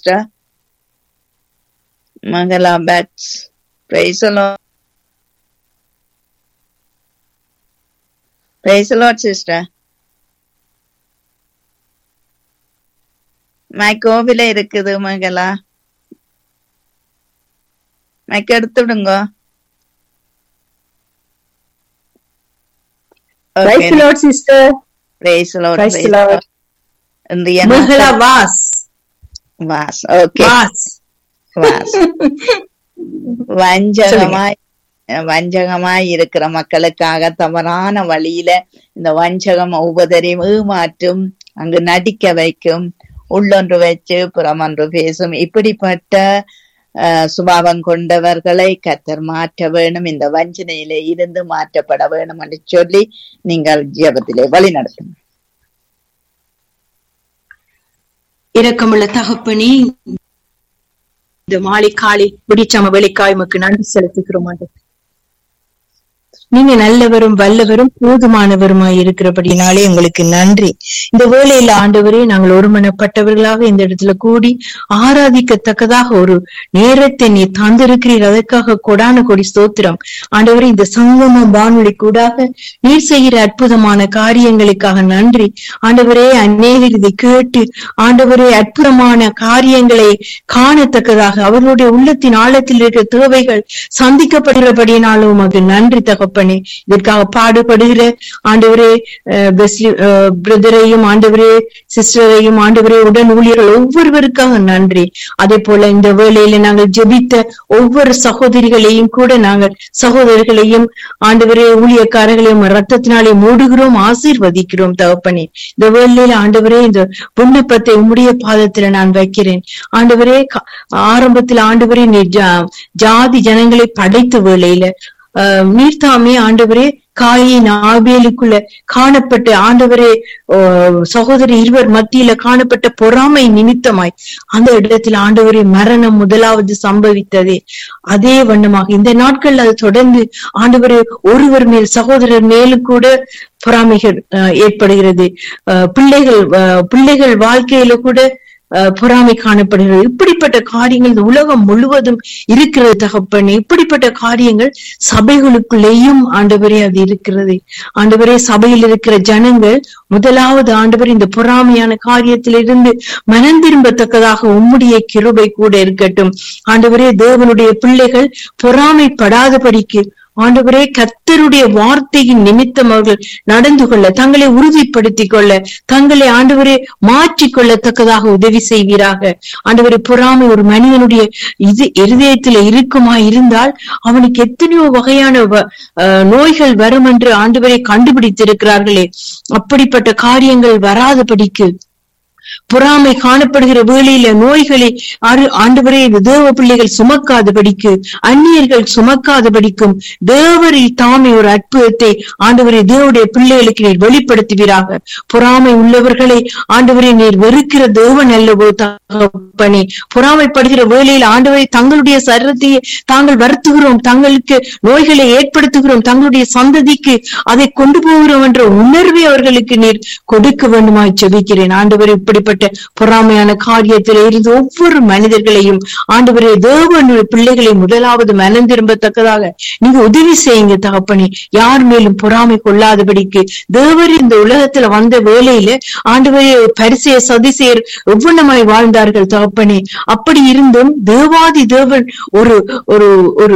sister. Mangala Bats. Praise the Lord. Praise the Lord, sister. Mic ஓவில இருக்குது மகளா. Mic எடுத்துடுங்க. Praise the Lord, sister. Praise the Lord. Praise the Lord. மகளா was. Okay. Was. வஞ்சகமாய் இருக்கிற மக்களுக்காக தவறான வழியில இந்த வஞ்சகம் உபதரிவு மாற்றும், அங்கு நடிக்க வைக்கும், உள்ளொன்று வச்சு புறமொன்று பேசும் இப்படிப்பட்ட சுபாவம் கொண்டவர்களை கர்த்தர் மாற்ற வேணும். இந்த வஞ்சனையிலே இருந்து மாற்றப்பட வேணும் என்று சொல்லி நீங்கள் ஜெபத்திலே வழி நடத்தும். இரக்கமுள்ள தகப்பனே, இந்த மாலை காலை பிடிச்சம வேலைக்காய் உமக்கு நன்றி செலுத்துகிறோம். நீங்க நல்லவரும் வல்லவரும் போதுமானவருமாய் இருக்கிறபடினாலே உங்களுக்கு நன்றி. இந்த வேளையில ஆண்டவரே, நாங்கள் ஒருமனப்பட்டவர்களாக இந்த இடத்துல கூடி ஆராதிக்கத்தக்கதாக ஒரு நேரத்தை நீ தந்திருக்கிறீர். அதற்காக கொடான கொடி ஸ்தோத்திரம். ஆண்டவரே, இந்த சங்கம வானொலி கூடாக நீர் செய்கிற அற்புதமான காரியங்களுக்காக நன்றி. ஆண்டவரே, அநேகர் இதை கேட்டு ஆண்டவரே அற்புதமான காரியங்களை காணத்தக்கதாக அவர்களுடைய உள்ளத்தின் ஆழத்தில் இருக்கிற தேவைகள் சந்திக்கப்படுகிறபடினாலும் உமக்கு நன்றி தகப்பனே. இதற்காக பாடுபடுகிற ஆண்டவரே பிரதரையும் ஆண்டவரே சிஸ்டரையும் ஆண்டவரே உடன் ஊழியர்கள் ஒவ்வொருவருக்காக நன்றி. அதே போல இந்த வேளையில நாங்கள் ஜெபித்த ஒவ்வொரு சகோதரிகளையும் கூட நாங்கள் சகோதரர்களையும் ஆண்டவரே ஊழியக்காரர்களையும் ரத்தத்தினாலே மூடுகிறோம், ஆசீர்வதிக்கிறோம் தகப்பனே. இந்த வேளையில ஆண்டவரே இந்த விண்ணப்பத்தை உம்முடைய பாதத்துல நான் வைக்கிறேன். ஆண்டவரே, ஆரம்பத்தில் ஆண்டவரே நீ ஜாதி ஜனங்களை படைத்த வேளையில நீர்தாமே ஆண்டவரே காயின் ஆபேலுக்குள்ள காணப்பட்ட ஆண்டவரே சகோதரி இருவர் மத்தியில காணப்பட்ட பொறாமை நிமித்தமாய் அந்த இடத்துல ஆண்டவரே மரணம் முதலாவது சம்பவித்ததே. அதே வண்ணமாக இந்த நாட்கள் அது தொடர்ந்து ஆண்டவரே ஒருவர் மேல் சகோதரர் மேலும் கூட பொறாமைகள் ஏற்படுகிறது. பிள்ளைகள் வாழ்க்கையில கூட பொறாமை காணப்படுகிறது. இப்படிப்பட்ட காரியங்கள் இந்த உலகம் முழுவதும் இருக்கிறது தகப்பனே. இப்படிப்பட்ட காரியங்கள் சபைகளுக்குள்ளேயும் ஆண்டவரே அது இருக்கிறது. ஆண்டவரே, சபையில் இருக்கிற ஜனங்கள் முதலாவது ஆண்டவர் இந்த பொறாமையான காரியத்திலிருந்து மனம் திரும்பத்தக்கதாக உம்முடைய கிருபை கூட இருக்கட்டும். ஆண்டவரே, தேவனுடைய பிள்ளைகள் பொறாமைப்படாதபடிக்கு ஆண்டவரே கர்த்தருடைய வார்த்தையின் நிமித்தம் அவர்கள் நடந்து கொள்ள, தங்களை உறுதிப்படுத்திக் கொள்ள, தங்களை ஆண்டவரே மாற்றிக்கொள்ளத்தக்கதாக உதவி செய்வீராக. ஆண்டவரே, பொறாமை ஒரு மனிதனுடைய இருதயத்துல இருக்குமா இருந்தால் அவனுக்கு எத்தனையோ வகையான நோய்கள் வரும் என்று ஆண்டவரை கண்டுபிடித்திருக்கிறார்களே. அப்படிப்பட்ட காரியங்கள் வராதபடிக்கு பொறாமை காணப்படுகிற வேளையில நோய்களை ஆண்டவரே இந்த தேவ பிள்ளைகள் சுமக்காதபடிக்கு, அந்நியர்கள் சுமக்காதபடிக்கும் தேவரில் தாமே ஒரு அற்புதத்தை ஆண்டவரே தேவனுடைய பிள்ளைகளுக்கு நீர் வெளிப்படுத்துவீராக. பொறாமை உள்ளவர்களை ஆண்டவரே நீர் வெறுக்கிற தேவன் அல்லவோ தகப்பனே. பொறாமைப்படுகிற வேளையில் ஆண்டவரை தங்களுடைய சரீரத்தையே தாங்கள் வருத்துகிறோம், தங்களுக்கு நோய்களை ஏற்படுத்துகிறோம், தங்களுடைய சந்ததிக்கு அதை கொண்டு போகிறோம் என்ற உணர்வை அவர்களுக்கு நீர் கொடுக்க வேண்டுமாய் ஜெபிக்கிறேன். ஆண்டவரை இப்படிப்பட்ட பொறாமையான காரியத்தில் இருந்து ஒவ்வொரு மனிதர்களையும் ஆண்டவரே தேவனுடைய பிள்ளைகளை முதலாவது மனம் திரும்பத்தக்கதாக நீங்க உதவி செய்யுங்க தகப்பனே. யார் மேலும் பொறாமை கொள்ளாதபடிக்கு தேவர் இந்த உலகத்துல வந்த வேளையில ஆண்டவரே பரிசேய சதிசேயர் எவ்வளமாய் வாழ்ந்தார்கள் தகப்பனே. அப்படி இருந்தும் தேவாதி தேவன் ஒரு ஒரு ஒரு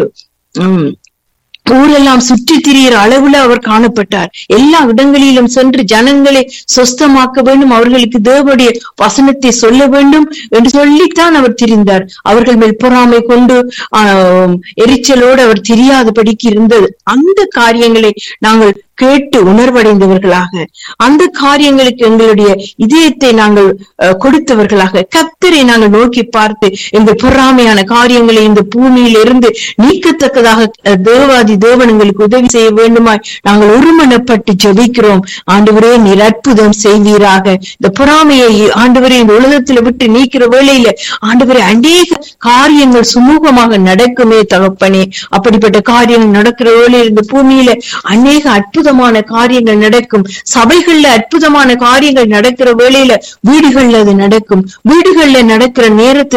ஊரெல்லாம் சுற்றி திரிகிற அளவுல அவர் காணப்பட்டார். எல்லா இடங்களிலும் சென்று ஜனங்களை சொஸ்தமாக்க வேண்டும், அவர்களுக்கு தேவனுடைய வசனத்தை சொல்ல வேண்டும் என்று சொல்லித்தான் அவர் திரிந்தார். அவர்கள் மேல் பொறாமை கொண்டு எரிச்சலோடு அவர் தெரியாதபடிக்கு இருந்தது. அந்த காரியங்களை நாங்கள் கேட்டு உணர்வடைந்தவர்களாக, அந்த காரியங்களுக்கு எங்களுடைய இதயத்தை நாங்கள் கொடுத்தவர்களாக, கர்த்தரை நாங்கள் நோக்கி பார்த்து எங்கள் பொறாமையான காரியங்களை இந்த பூமியில இருந்து நீக்கத்தக்கதாக தேவாதி தேவன் எங்களுக்கு உதவி செய்ய வேண்டுமாய் நாங்கள் ஒருமனப்பட்டு ஜெபிக்கிறோம். ஆண்டவரே நீர் அற்புதம் செய்வீராக. இந்த பொறாமையை ஆண்டவரே இந்த உலகத்துல விட்டு நீக்கிற வேளையில ஆண்டவரே அநேக காரியங்கள் சுமூகமாக நடக்குமே தகப்பனே. அப்படிப்பட்ட காரியங்கள் நடக்கிற வேளையில் இந்த பூமியில அநேக அற்புதமான காரியங்கள் நடக்கும். சபைகள்ல அற்புதமான காரியங்கள் நடக்கிற வேளையில வீடுகள்ல அது நடக்கும். வீடுகள்ல நடக்கிற நேரத்தில்